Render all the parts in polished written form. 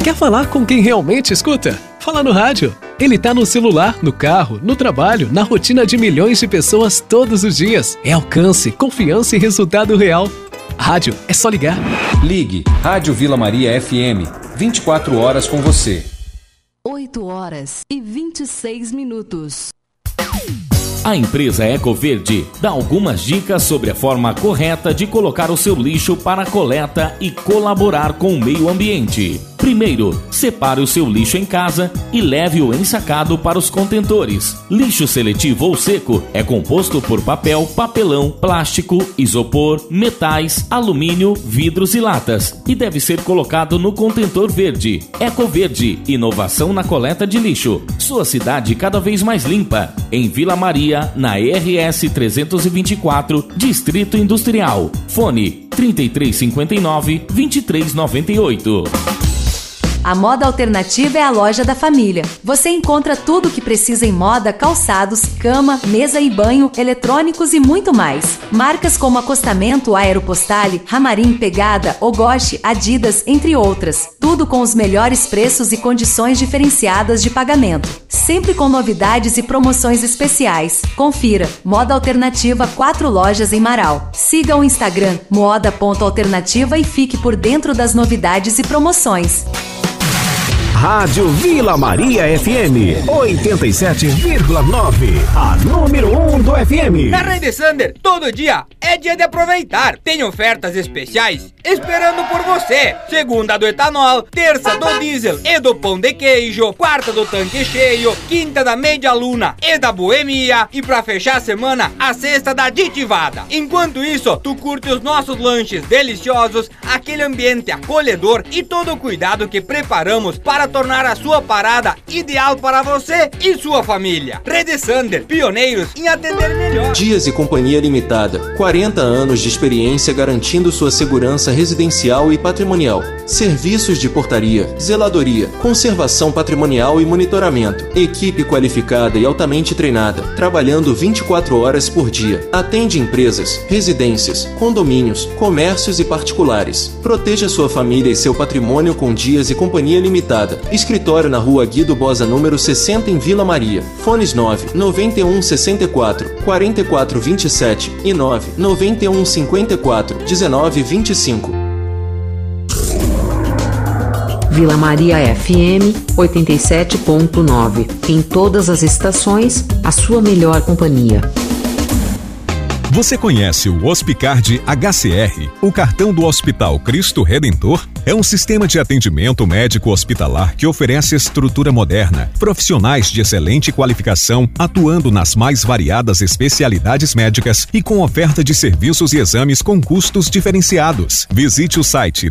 Quer falar com quem realmente escuta? Fala no rádio. Ele tá no celular, no carro, no trabalho, na rotina de milhões de pessoas todos os dias. É alcance, confiança e resultado real. Rádio é só ligar. Ligue Rádio Vila Maria FM. 24 horas com você. 8h26. A empresa Ecoverde dá algumas dicas sobre a forma correta de colocar o seu lixo para coleta e colaborar com o meio ambiente. Primeiro, separe o seu lixo em casa e leve-o ensacado para os contentores. Lixo seletivo ou seco é composto por papel, papelão, plástico, isopor, metais, alumínio, vidros e latas e deve ser colocado no contentor verde. Ecoverde, inovação na coleta de lixo. Sua cidade cada vez mais limpa. Em Vila Maria, na RS 324, Distrito Industrial. Fone 3359-2398. A Moda Alternativa é a loja da família. Você encontra tudo o que precisa em moda, calçados, cama, mesa e banho, eletrônicos e muito mais. Marcas como Acostamento, Aeropostale, Ramarim, Pegada, Ogoshi, Adidas, entre outras. Tudo com os melhores preços e condições diferenciadas de pagamento. Sempre com novidades e promoções especiais. Confira. Moda Alternativa, 4 lojas em Marau. Siga o Instagram moda.alternativa e fique por dentro das novidades e promoções. Rádio Vila Maria FM 87,9, a número 1 do FM. Na Rede Sander, todo dia é dia de aproveitar. Tem ofertas especiais esperando por você. Segunda do etanol, terça do diesel e do pão de queijo, quarta do tanque cheio, quinta da meia luna e da boemia e pra fechar a semana, a sexta da aditivada. Enquanto isso, tu curte os nossos lanches deliciosos, aquele ambiente acolhedor e todo o cuidado que preparamos para tornar a sua parada ideal para você e sua família. Rede Sander, pioneiros em atender melhor. Dias e Companhia Limitada, 40 anos de experiência garantindo sua segurança residencial e patrimonial. Serviços de portaria, zeladoria, conservação patrimonial e monitoramento. Equipe qualificada e altamente treinada, trabalhando 24 horas por dia. Atende empresas, residências, condomínios, comércios e particulares. Proteja sua família e seu patrimônio com Dias e Companhia Limitada. Escritório na Rua Guido Bosa, número 60, em Vila Maria. Fones 9-9164-4427 e 9-9154-1925. Vila Maria FM 87.9. Em todas as estações, a sua melhor companhia. Você conhece o Hospicard HCR, o cartão do Hospital Cristo Redentor? É um sistema de atendimento médico hospitalar que oferece estrutura moderna, profissionais de excelente qualificação, atuando nas mais variadas especialidades médicas e com oferta de serviços e exames com custos diferenciados. Visite o site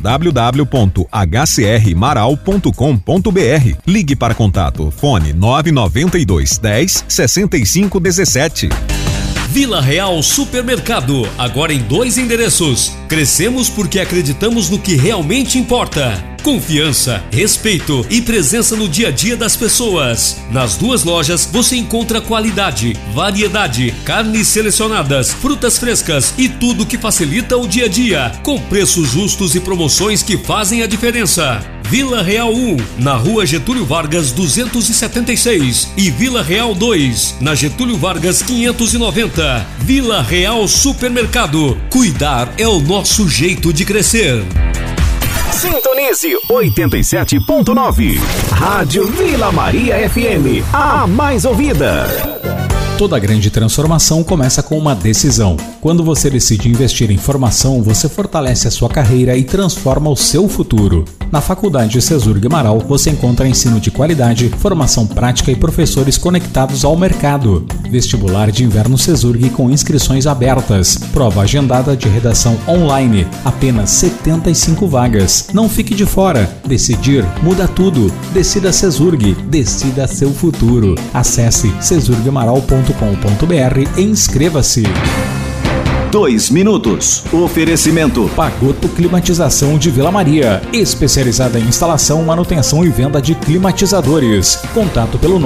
www.hcrmaral.com.br. Ligue para contato, fone 992 10 65 17. Vila Real Supermercado, agora em 2 endereços. Crescemos porque acreditamos no que realmente importa. Confiança, respeito e presença no dia a dia das pessoas. Nas 2 lojas você encontra qualidade, variedade, carnes selecionadas, frutas frescas e tudo que facilita o dia a dia, com preços justos e promoções que fazem a diferença. Vila Real 1, na Rua Getúlio Vargas 276 e Vila Real 2, na Getúlio Vargas 590. Vila Real Supermercado. Cuidar é o nosso jeito de crescer. Sintonize 87.9. Rádio Vila Maria FM, a mais ouvida. Toda grande transformação começa com uma decisão. Quando você decide investir em formação, você fortalece a sua carreira e transforma o seu futuro. Na Faculdade Cesurg Marau, você encontra ensino de qualidade, formação prática e professores conectados ao mercado. Vestibular de inverno Cesurg com inscrições abertas. Prova agendada de redação online. Apenas 75 vagas. Não fique de fora. Decidir muda tudo. Decida Cesurg. Decida seu futuro. Acesse cesurgmaral.com.br e inscreva-se. 2 minutos. Oferecimento Pagoto Climatização de Vila Maria, especializada em instalação, manutenção e venda de climatizadores. Contato pelo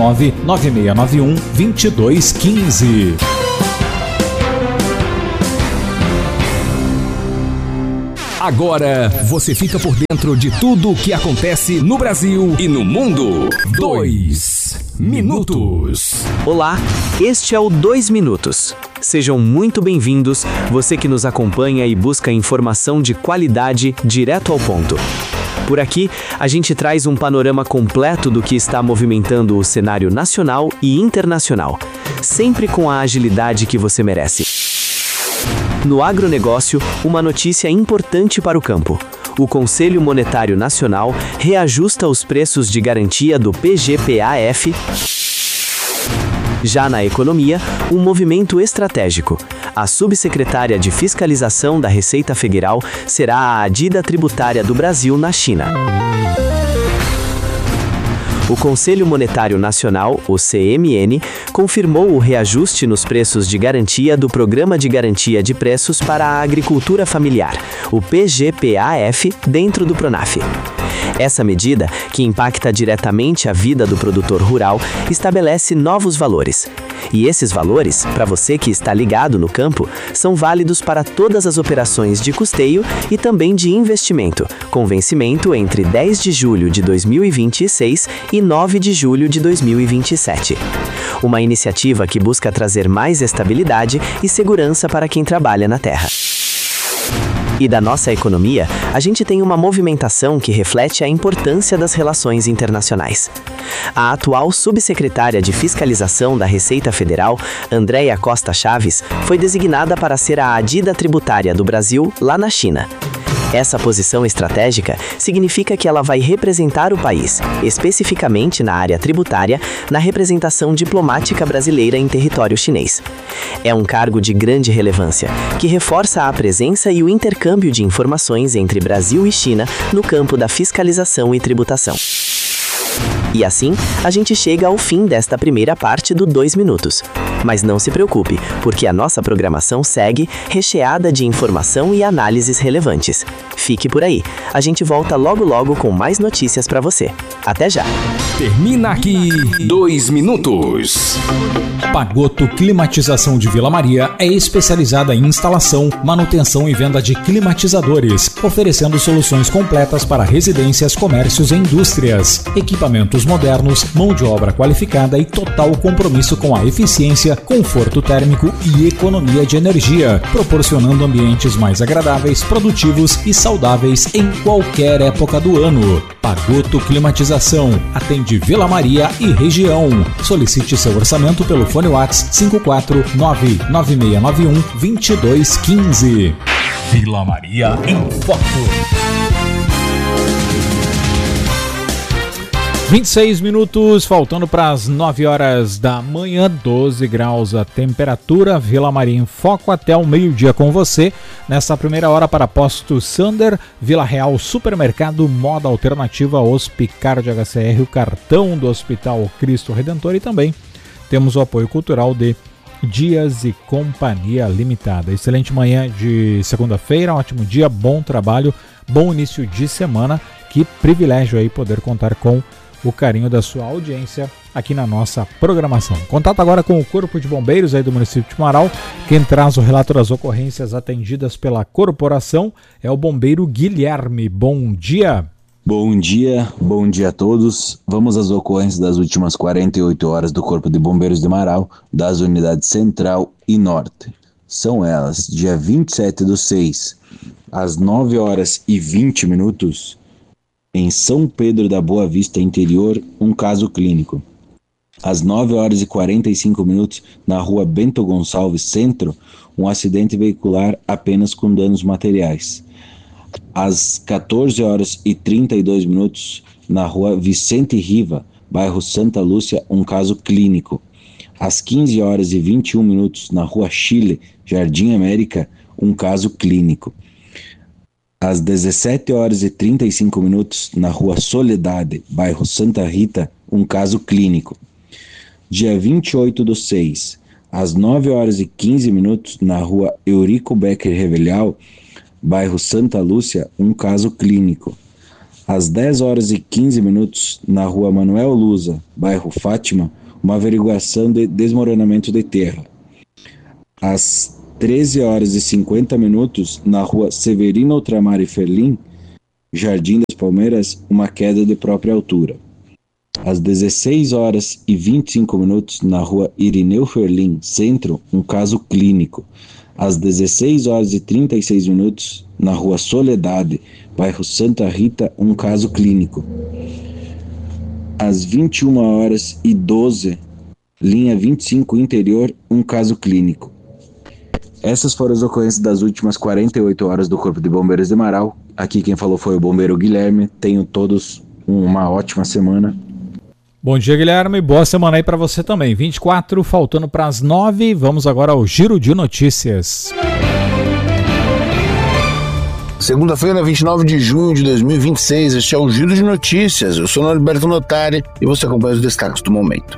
99691-2215. Agora você fica por dentro de tudo o que acontece no Brasil e no mundo. 2 Minutos. Olá, este é o 2 Minutos. Sejam muito bem-vindos, você que nos acompanha e busca informação de qualidade direto ao ponto. Por aqui, a gente traz um panorama completo do que está movimentando o cenário nacional e internacional, sempre com a agilidade que você merece. No agronegócio, uma notícia importante para o campo. O Conselho Monetário Nacional reajusta os preços de garantia do PGPAF. Já na economia, um movimento estratégico. A subsecretária de Fiscalização da Receita Federal será a Adida Tributária do Brasil na China. O Conselho Monetário Nacional, o CMN, confirmou o reajuste nos preços de garantia do Programa de Garantia de Preços para a Agricultura Familiar, o PGPAF, dentro do PRONAF. Essa medida, que impacta diretamente a vida do produtor rural, estabelece novos valores. E esses valores, para você que está ligado no campo, são válidos para todas as operações de custeio e também de investimento, com vencimento entre 10 de julho de 2026 e 9 de julho de 2027. Uma iniciativa que busca trazer mais estabilidade e segurança para quem trabalha na terra. E da nossa economia, a gente tem uma movimentação que reflete a importância das relações internacionais. A atual subsecretária de Fiscalização da Receita Federal, Andréia Costa Chaves, foi designada para ser a Adida Tributária do Brasil lá na China. Essa posição estratégica significa que ela vai representar o país, especificamente na área tributária, na representação diplomática brasileira em território chinês. É um cargo de grande relevância, que reforça a presença e o intercâmbio de informações entre Brasil e China no campo da fiscalização e tributação. E assim, a gente chega ao fim desta primeira parte do 2 Minutos. Mas não se preocupe, porque a nossa programação segue recheada de informação e análises relevantes. Fique por aí, a gente volta logo com mais notícias para você. Até já! Termina aqui 2 Minutos. Pagotto Climatização de Vila Maria é especializada em instalação, manutenção e venda de climatizadores, oferecendo soluções completas para residências, comércios e indústrias. Equipamentos modernos, mão de obra qualificada e total compromisso com a eficiência, conforto térmico e economia de energia, proporcionando ambientes mais agradáveis, produtivos e saudáveis em qualquer época do ano. Pagotto Climatização atende Vila Maria e região. Solicite seu orçamento pelo fone WhatsApp 549-9691-2215. Vila Maria em Foco. 26 minutos, faltando para as 9 horas da manhã, 12 graus a temperatura. Vila Maria em Foco até o meio-dia com você. Nessa primeira hora para Posto Sander, Vila Real Supermercado, Moda Alternativa, Hospicard HCR, o cartão do Hospital Cristo Redentor e também temos o apoio cultural de Dias e Companhia Limitada. Excelente manhã de segunda-feira, um ótimo dia, bom trabalho, bom início de semana. Que privilégio aí poder contar com o carinho da sua audiência aqui na nossa programação. Contato agora com o Corpo de Bombeiros aí do município de Marau. Quem traz o relato das ocorrências atendidas pela corporação é o bombeiro Guilherme. Bom dia. Bom dia a todos. Vamos às ocorrências das últimas 48 horas do Corpo de Bombeiros de Marau, das unidades Central e Norte. São elas, dia 27/6, às 9 horas e 20 minutos, em São Pedro da Boa Vista Interior, um caso clínico. Às 9 horas e 45 minutos, na rua Bento Gonçalves Centro, um acidente veicular apenas com danos materiais. Às 14 horas e 32 minutos, na rua Vicente Riva, bairro Santa Lúcia, um caso clínico. Às 15 horas e 21 minutos, na rua Chile, Jardim América, um caso clínico. Às 17 horas e 35 minutos, na rua Soledade, bairro Santa Rita, um caso clínico. Dia 28/6, às 9 horas e 15 minutos, na rua Eurico Becker Revelhal, bairro Santa Lúcia, um caso clínico. Às 10 horas e 15 minutos, na rua Manuel Lusa, bairro Fátima, uma averiguação de desmoronamento de terra. Às 13 horas e 50 minutos, na rua Severino Ultramar e Ferlim, Jardim das Palmeiras, uma queda de própria altura. Às 16 horas e 25 minutos, na rua Irineu Ferlim, Centro, um caso clínico. Às 16 horas e 36 minutos, na rua Soledade, bairro Santa Rita, um caso clínico. Às 21 horas e 12, linha 25 Interior, um caso clínico. Essas foram as ocorrências das últimas 48 horas do Corpo de Bombeiros de Marau. Aqui quem falou foi o bombeiro Guilherme. Tenham todos uma ótima semana. Bom dia, Guilherme. Boa semana aí para você também. 24, faltando para as 9. Vamos agora ao Giro de Notícias. Segunda-feira, 29 de junho de 2026, este é o Giro de Notícias. Eu sou Norberto Notari e você acompanha os destaques do momento.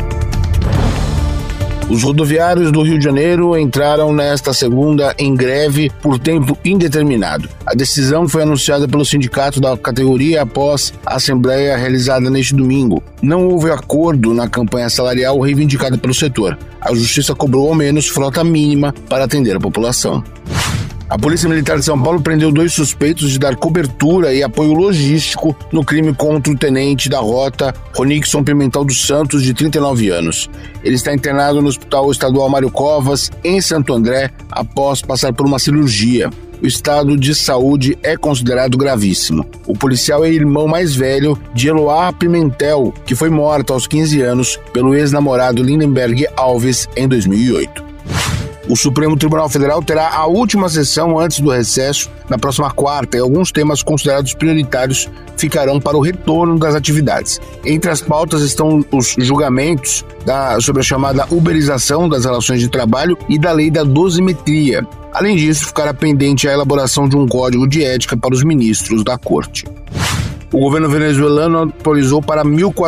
Os rodoviários do Rio de Janeiro entraram nesta segunda em greve por tempo indeterminado. A decisão foi anunciada pelo sindicato da categoria após a assembleia realizada neste domingo. Não houve acordo na campanha salarial reivindicada pelo setor. A justiça cobrou ao menos frota mínima para atender a população. A Polícia Militar de São Paulo prendeu 2 suspeitos de dar cobertura e apoio logístico no crime contra o tenente da rota, Ronixon Pimentel dos Santos, de 39 anos. Ele está internado no Hospital Estadual Mário Covas, em Santo André, após passar por uma cirurgia. O estado de saúde é considerado gravíssimo. O policial é irmão mais velho de Eloá Pimentel, que foi morta aos 15 anos pelo ex-namorado Lindenberg Alves em 2008. O Supremo Tribunal Federal terá a última sessão antes do recesso na próxima quarta e alguns temas considerados prioritários ficarão para o retorno das atividades. Entre as pautas estão os julgamentos sobre a chamada uberização das relações de trabalho e da lei da dosimetria. Além disso, ficará pendente a elaboração de um código de ética para os ministros da Corte. O governo venezuelano atualizou para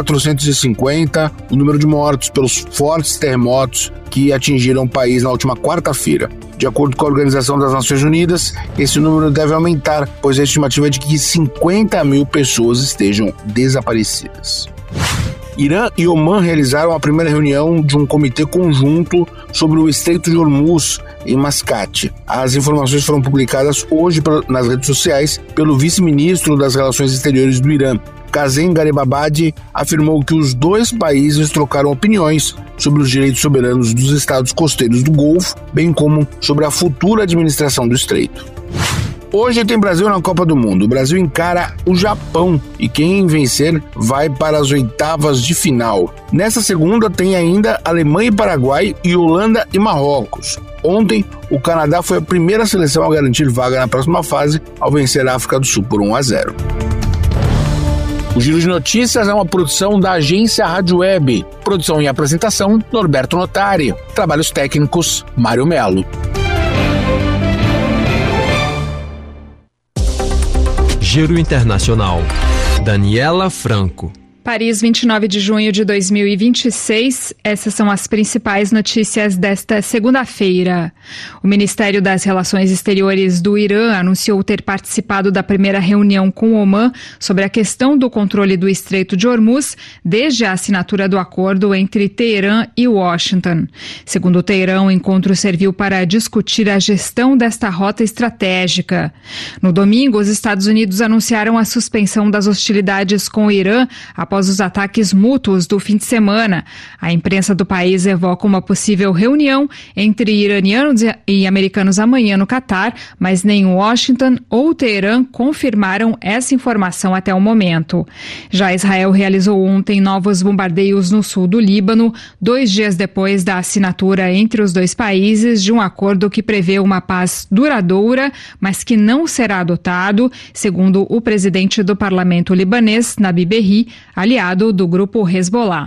1.450 o número de mortos pelos fortes terremotos que atingiram o país na última quarta-feira. De acordo com a Organização das Nações Unidas, esse número deve aumentar, pois a estimativa é de que 50 mil pessoas estejam desaparecidas. Irã e Omã realizaram a primeira reunião de um comitê conjunto sobre o Estreito de Hormuz, em Mascate. As informações foram publicadas hoje nas redes sociais pelo vice-ministro das Relações Exteriores do Irã. Kazem Garibabadi afirmou que os 2 países trocaram opiniões sobre os direitos soberanos dos estados costeiros do Golfo, bem como sobre a futura administração do Estreito. Hoje tem Brasil na Copa do Mundo. O Brasil encara o Japão e quem vencer vai para as oitavas de final. Nessa segunda tem ainda Alemanha e Paraguai e Holanda e Marrocos. Ontem, o Canadá foi a primeira seleção a garantir vaga na próxima fase ao vencer a África do Sul por 1-0. O Giro de Notícias é uma produção da agência Rádio Web. Produção e apresentação, Norberto Notari. Trabalhos técnicos, Mário Melo. Giro Internacional, Daniela Franco. Paris, 29 de junho de 2026. Essas são as principais notícias desta segunda-feira. O Ministério das Relações Exteriores do Irã anunciou ter participado da primeira reunião com Omã sobre a questão do controle do Estreito de Hormuz desde a assinatura do acordo entre Teherã e Washington. Segundo Teherã, o encontro serviu para discutir a gestão desta rota estratégica. No domingo, os Estados Unidos anunciaram a suspensão das hostilidades com o Irã após os ataques mútuos do fim de semana. A imprensa do país evoca uma possível reunião entre iranianos e americanos amanhã no Catar, mas nem Washington ou Teherã confirmaram essa informação até o momento. Já Israel realizou ontem novos bombardeios no sul do Líbano, 2 dias depois da assinatura entre os 2 países de um acordo que prevê uma paz duradoura, mas que não será adotado, segundo o presidente do parlamento libanês, Nabi Berri, aliado do grupo Hezbollah.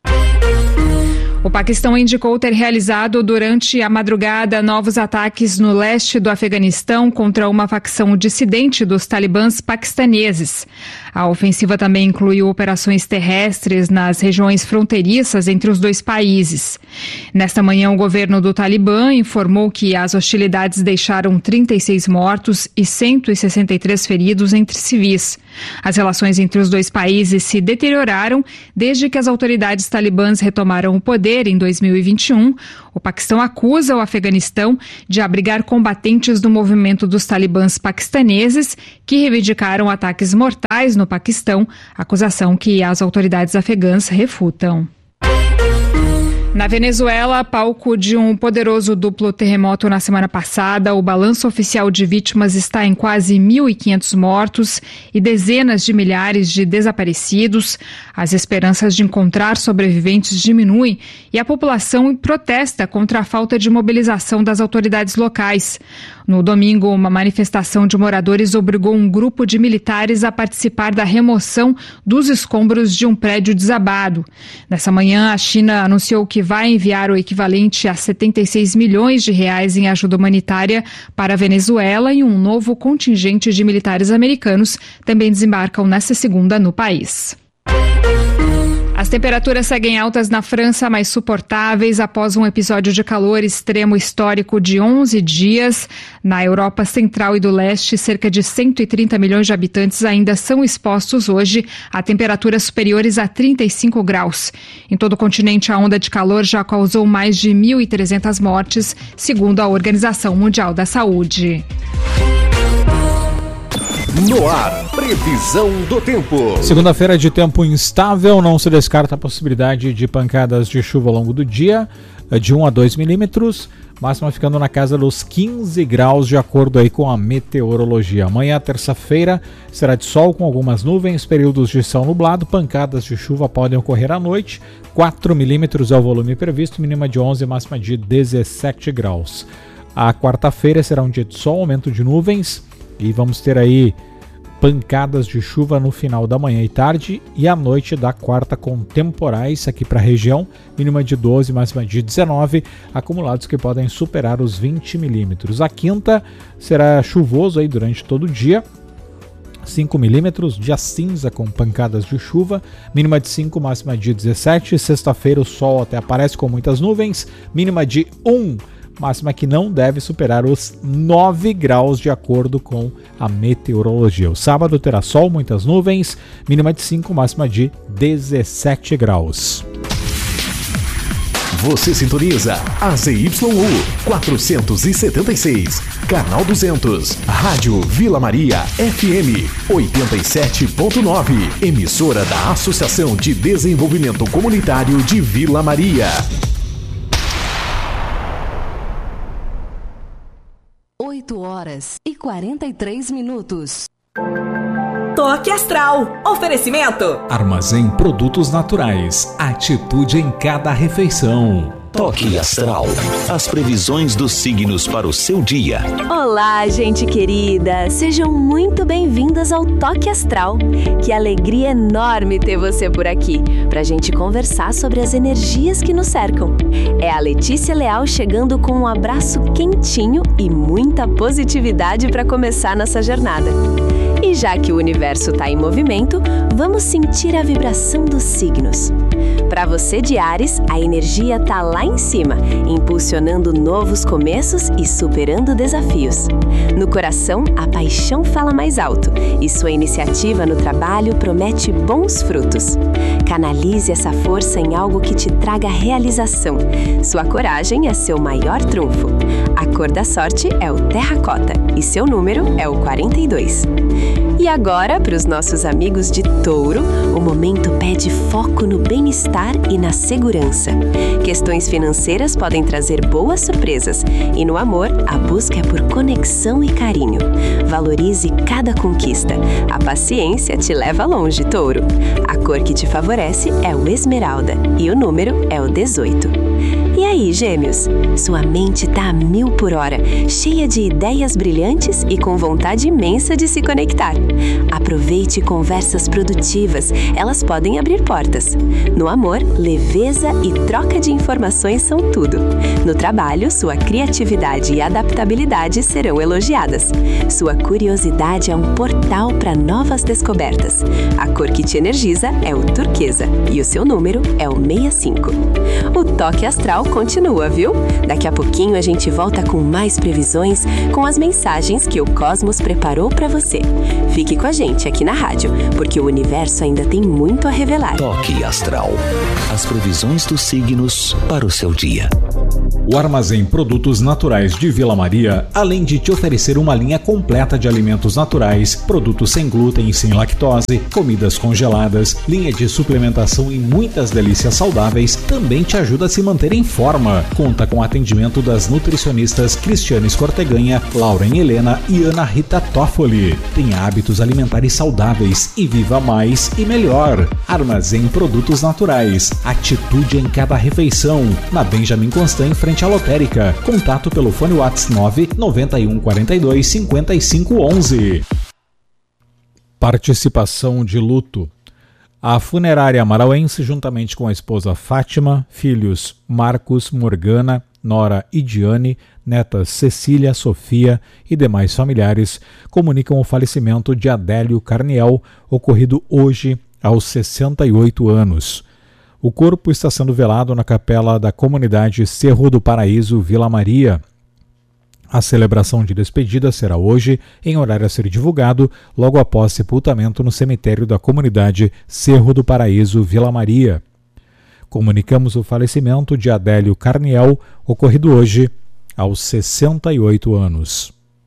O Paquistão indicou ter realizado durante a madrugada novos ataques no leste do Afeganistão contra uma facção dissidente dos talibãs paquistaneses. A ofensiva também incluiu operações terrestres nas regiões fronteiriças entre os 2 países. Nesta manhã, o governo do Talibã informou que as hostilidades deixaram 36 mortos e 163 feridos entre civis. As relações entre os dois países se deterioraram desde que as autoridades talibãs retomaram o poder em 2021. O Paquistão acusa o Afeganistão de abrigar combatentes do movimento dos talibãs paquistaneses que reivindicaram ataques mortais no Paquistão, acusação que as autoridades afegãs refutam. Na Venezuela, palco de um poderoso duplo terremoto na semana passada, o balanço oficial de vítimas está em quase 1.500 mortos e dezenas de milhares de desaparecidos. As esperanças de encontrar sobreviventes diminuem e a população protesta contra a falta de mobilização das autoridades locais. No domingo, uma manifestação de moradores obrigou um grupo de militares a participar da remoção dos escombros de um prédio desabado. Nessa manhã, a China anunciou que vai enviar o equivalente a 76 milhões de reais em ajuda humanitária para a Venezuela e um novo contingente de militares americanos também desembarcam nesta segunda no país. As temperaturas seguem altas na França, mas suportáveis após um episódio de calor extremo histórico de 11 dias. Na Europa Central e do Leste, cerca de 130 milhões de habitantes ainda são expostos hoje a temperaturas superiores a 35 graus. Em todo o continente, a onda de calor já causou mais de 1.300 mortes, segundo a Organização Mundial da Saúde. No ar, previsão do tempo. Segunda-feira de tempo instável, não se descarta a possibilidade de pancadas de chuva ao longo do dia, de 1 a 2 milímetros, máxima ficando na casa dos 15 graus, de acordo aí com a meteorologia. Amanhã, terça-feira, será de sol com algumas nuvens, períodos de céu nublado, pancadas de chuva podem ocorrer à noite, 4 milímetros é o volume previsto, mínima de 11, máxima de 17 graus. A quarta-feira será um dia de sol, aumento de nuvens, e vamos ter aí pancadas de chuva no final da manhã e tarde e à noite da quarta com temporais aqui para a região, mínima de 12, máxima de 19, acumulados que podem superar os 20 milímetros. A quinta será chuvoso aí durante todo o dia, 5 milímetros, dia cinza com pancadas de chuva, mínima de 5, máxima de 17. Sexta-feira o sol até aparece com muitas nuvens, mínima de 1, máxima que não deve superar os 9 graus de acordo com a meteorologia. O sábado terá sol, muitas nuvens, mínima de 5, máxima de 17 graus. Você sintoniza a ZYU 476, canal 200, Rádio Vila Maria FM 87.9, emissora da Associação de Desenvolvimento Comunitário de Vila Maria. 8h43. Toque Astral. Oferecimento. Armazém Produtos Naturais. Atitude em cada refeição. Toque Astral. As previsões dos signos para o seu dia. Olá, gente querida. Sejam muito bem-vindas ao Toque Astral. Que alegria enorme ter você por aqui, pra gente conversar sobre as energias que nos cercam. É a Letícia Leal chegando com um abraço quentinho e muita positividade para começar nossa jornada. E já que o universo está em movimento, vamos sentir a vibração dos signos. Para você de Áries, a energia tá lá em cima, impulsionando novos começos e superando desafios. No coração, a paixão fala mais alto e sua iniciativa no trabalho promete bons frutos. Canalize essa força em algo que te traga realização. Sua coragem é seu maior trunfo. A cor da sorte é o terracota e seu número é o 42. E agora, para os nossos amigos de Touro, o momento pede foco no bem-estar e na segurança. Questões financeiras podem trazer boas surpresas e no amor, a busca é por conexão e carinho. Valorize cada conquista. A paciência te leva longe, Touro. A cor que te favorece é o esmeralda e o número é o 18. E aí, Gêmeos? Sua mente tá a 1000 por hora, cheia de ideias brilhantes e com vontade imensa de se conectar. Aproveite conversas produtivas, elas podem abrir portas. No amor, leveza e troca de informações são tudo. No trabalho, sua criatividade e adaptabilidade serão elogiadas. Sua curiosidade é um portal para novas descobertas. A cor que te energiza é o turquesa e o seu número é o 65. O Toque Astral continua, viu? Daqui a pouquinho a gente volta com mais previsões, com as mensagens que o Cosmos preparou para você. Fique com a gente aqui na rádio, porque o universo ainda tem muito a revelar. Toque Astral. As previsões dos signos para o seu dia. O Armazém Produtos Naturais de Vila Maria, além de te oferecer uma linha completa de alimentos naturais, produtos sem glúten e sem lactose, comidas congeladas, linha de suplementação e muitas delícias saudáveis, também te ajuda a se manter em forma. Conta com o atendimento das nutricionistas Cristiane Escorteganha, Lauren Helena e Ana Rita Toffoli. Tenha hábitos alimentares saudáveis e viva mais e melhor. Armazém Produtos Naturais. Atitude em cada refeição. Na Benjamin Constant, em frente à lotérica. Contato pelo fone WhatsApp 991 42 55 11. Participação de luto. A funerária marauense, juntamente com a esposa Fátima, filhos Marcos, Morgana, Nora e Diane, netas Cecília, Sofia e demais familiares, comunicam o falecimento de Adélio Carniel, ocorrido hoje aos 68 anos. O corpo está sendo velado na capela da comunidade Cerro do Paraíso, Vila Maria. A celebração de despedida será hoje, em horário a ser divulgado, logo após sepultamento no cemitério da comunidade Cerro do Paraíso, Vila Maria. Comunicamos o falecimento de Adélio Carniel, ocorrido hoje aos 68 anos.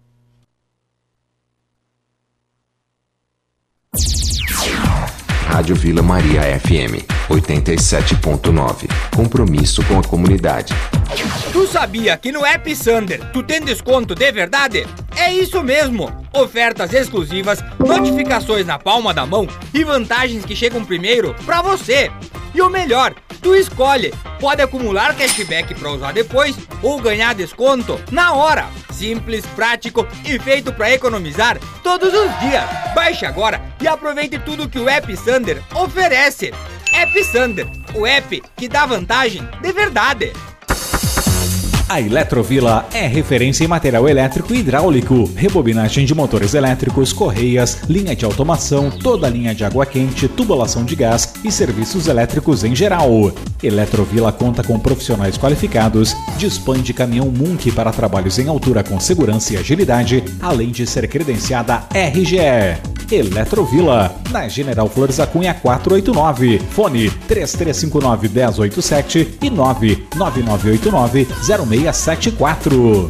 Rádio Vila Maria FM 87.9. Compromisso com a comunidade. Tu sabia que no App Sander tu tem desconto de verdade? É isso mesmo! Ofertas exclusivas, notificações na palma da mão e vantagens que chegam primeiro pra você. E o melhor, tu escolhe. Pode acumular cashback pra usar depois ou ganhar desconto na hora. Simples, prático e feito pra economizar todos os dias. Baixe agora e aproveite tudo que o App Sander oferece. App Sander, o app que dá vantagem de verdade. A Eletrovila é referência em material elétrico e hidráulico, rebobinagem de motores elétricos, correias, linha de automação, toda a linha de água quente, tubulação de gás e serviços elétricos em geral. Eletrovila conta com profissionais qualificados, dispõe de caminhão Munk para trabalhos em altura com segurança e agilidade, além de ser credenciada RGE. Eletrovila, na General Flores da Cunha 489, fone 3359-1087 e 99989-0674.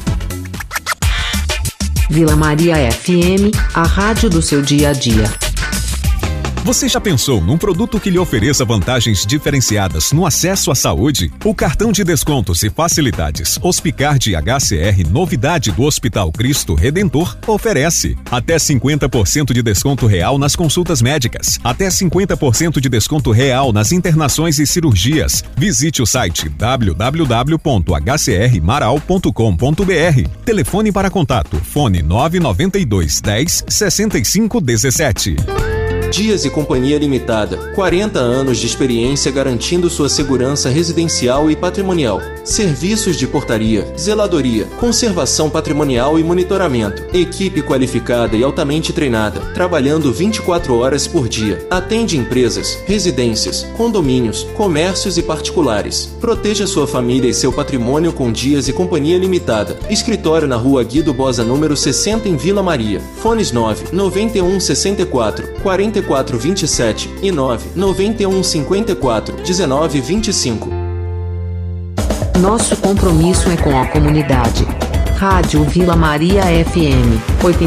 Vila Maria FM, a rádio do seu dia a dia. Você já pensou num produto que lhe ofereça vantagens diferenciadas no acesso à saúde? O cartão de descontos e facilidades Hospicard HCR, novidade do Hospital Cristo Redentor, oferece até 50% de desconto real nas consultas médicas, até 50% de desconto real nas internações e cirurgias. Visite o site www.hcrmaral.com.br. Telefone para contato, fone 992 10 65 17. Dias e Companhia Limitada, 40 anos de experiência garantindo sua segurança residencial e patrimonial. Serviços de portaria, zeladoria, conservação patrimonial e monitoramento. Equipe qualificada e altamente treinada, trabalhando 24 horas por dia. Atende empresas, residências, condomínios, comércios e particulares. Proteja sua família e seu patrimônio com Dias e Companhia Limitada. Escritório na Rua Guido Bosa, número 60, em Vila Maria. Fones 9 91 64 44 27 e 9 91 54 19 25. Nosso compromisso é com a comunidade. Rádio Vila Maria FM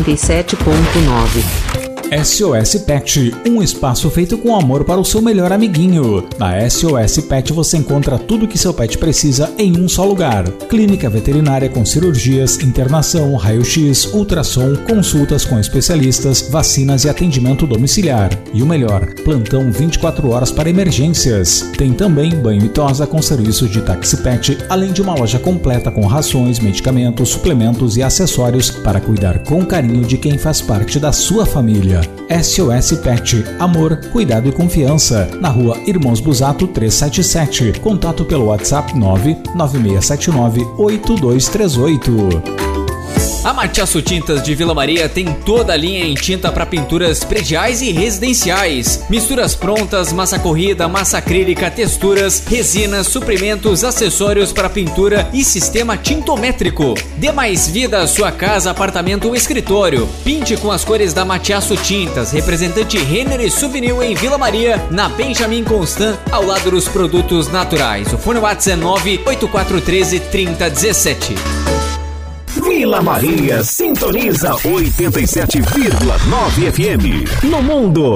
87.9. SOS Pet, um espaço feito com amor para o seu melhor amiguinho. Na SOS Pet você encontra tudo que seu pet precisa em um só lugar. Clínica veterinária com cirurgias, internação, raio-x, ultrassom, consultas com especialistas, vacinas e atendimento domiciliar. E o melhor, plantão 24 horas para emergências. Tem também banho e tosa com serviço de táxi pet, além de uma loja completa com rações, medicamentos, suplementos e acessórios para cuidar com carinho de quem faz parte da sua família. SOS Pet, amor, cuidado e confiança. Na Rua Irmãos Busato 377. Contato pelo WhatsApp 996798238. A Matiasso Tintas de Vila Maria tem toda a linha em tinta para pinturas prediais e residenciais. Misturas prontas, massa corrida, massa acrílica, texturas, resinas, suprimentos, acessórios para pintura e sistema tintométrico. Dê mais vida à sua casa, apartamento ou escritório. Pinte com as cores da Matiasso Tintas, representante Renner e Souvenir em Vila Maria, na Benjamin Constant, ao lado dos produtos naturais. O fone WhatsApp é 984133017. Vila Maria sintoniza 87,9 FM. No mundo,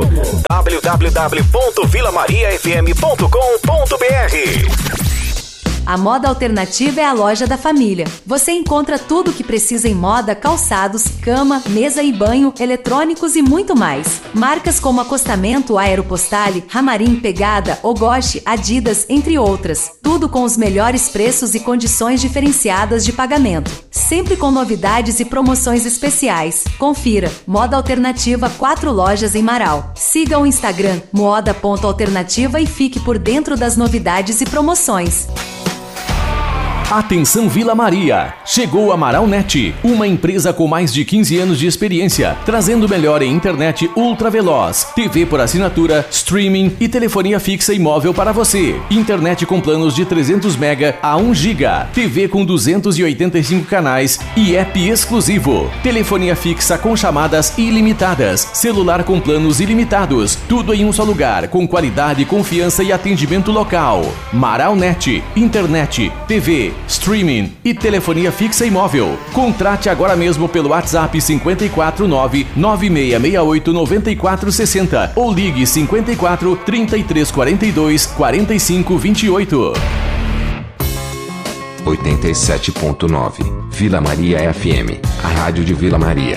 www.vilamariafm.com.br. A Moda Alternativa é a loja da família. Você encontra tudo o que precisa em moda, calçados, cama, mesa e banho, eletrônicos e muito mais. Marcas como Acostamento, Aeropostale, Ramarim, Pegada, Ogoshi, Adidas, entre outras. Tudo com os melhores preços e condições diferenciadas de pagamento. Sempre com novidades e promoções especiais. Confira. Moda Alternativa, 4 lojas em Marau. Siga o Instagram moda.alternativa e fique por dentro das novidades e promoções. Atenção Vila Maria! Chegou a Maraunet, uma empresa com mais de 15 anos de experiência, trazendo o melhor em internet ultra veloz, TV por assinatura, streaming e telefonia fixa e móvel para você. Internet com planos de 300 MB a 1 GB, TV com 285 canais e app exclusivo. Telefonia fixa com chamadas ilimitadas, celular com planos ilimitados, tudo em um só lugar, com qualidade, confiança e atendimento local. Maraunet, internet, TV, streaming e telefonia fixa e móvel. Contrate agora mesmo pelo WhatsApp 549-9668-9460 ou ligue 54 3342 4528. 87.9 Vila Maria FM, a rádio de Vila Maria.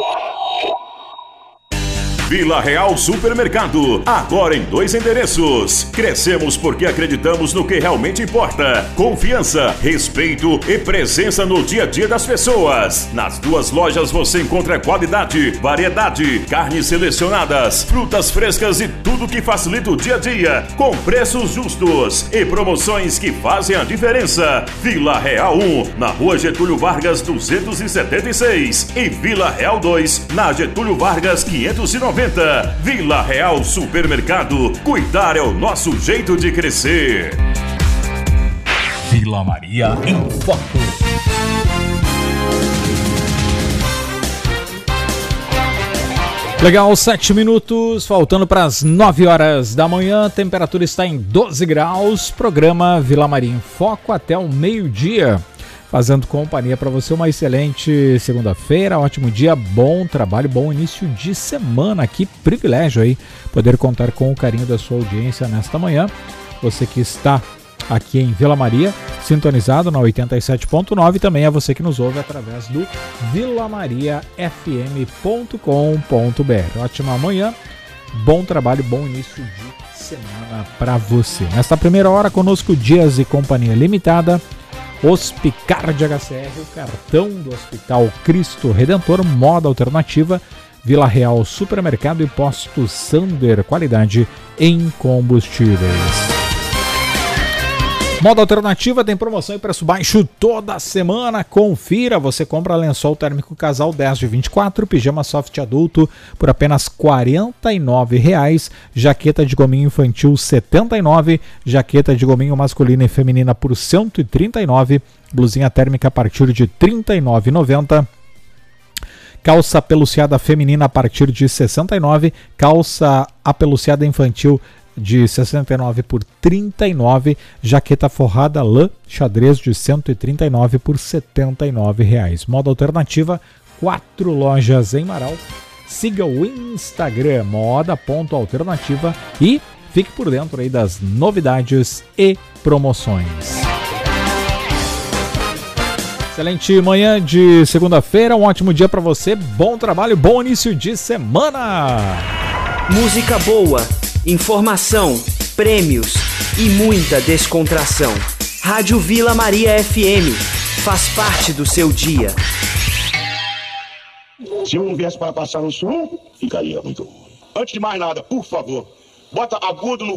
Vila Real Supermercado, agora em 2 endereços. Crescemos porque acreditamos no que realmente importa. Confiança, respeito e presença no dia a dia das pessoas. Nas 2 lojas você encontra qualidade, variedade, carnes selecionadas, frutas frescas e tudo que facilita o dia a dia, com preços justos e promoções que fazem a diferença. Vila Real 1, na Rua Getúlio Vargas 276 e Vila Real 2, na Getúlio Vargas 590. Vila Real Supermercado. Cuidar é o nosso jeito de crescer. Vila Maria em Foco. Legal, 7 minutos, faltando para as 9 horas da manhã, temperatura está em 12 graus, programa Vila Maria em Foco até o meio-dia. Fazendo companhia para você, uma excelente segunda-feira, ótimo dia, bom trabalho, bom início de semana. Que privilégio aí poder contar com o carinho da sua audiência nesta manhã. Você que está aqui em Vila Maria, sintonizado na 87.9, também é você que nos ouve através do vilamariafm.com.br. Ótima manhã, bom trabalho, bom início de semana para você. Nesta primeira hora conosco, Dias e Companhia Limitada, Hospicard HCR, o cartão do Hospital Cristo Redentor, Moda Alternativa, Vila Real Supermercado e Posto Sander, qualidade em combustíveis. Moda Alternativa tem promoção e preço baixo toda semana. Confira, você compra lençol térmico casal 10 de 24, pijama soft adulto por apenas R$ 49,00, jaqueta de gominho infantil R$ 79,00, jaqueta de gominho masculina e feminina por R$ 139,00, blusinha térmica a partir de R$ 39,90. Calça apeluciada feminina a partir de R$ 69,00, calça apeluciada infantil de 69 por 39, jaqueta forrada lã xadrez de 139 por 79 reais. Moda Alternativa, 4 lojas em Marau. Siga o Instagram moda.alternativa e fique por dentro aí das novidades e promoções. Excelente manhã de segunda-feira, um ótimo dia para você, bom trabalho, bom início de semana. Música boa, informação, prêmios e muita descontração. Rádio Vila Maria FM faz parte do seu dia. Se eu não viesse para passar no som, ficaria muito. Antes de mais nada, por favor, bota agudo no